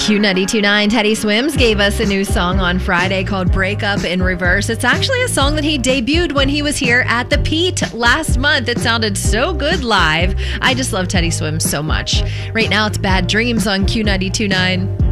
Q92.9, Teddy Swims gave us a new song on Friday called Break Up in Reverse. It's actually a song that he debuted when he was here at the Pete last month. It sounded so good live. I just love Teddy Swims so much. Right now it's Bad Dreams on Q92.9.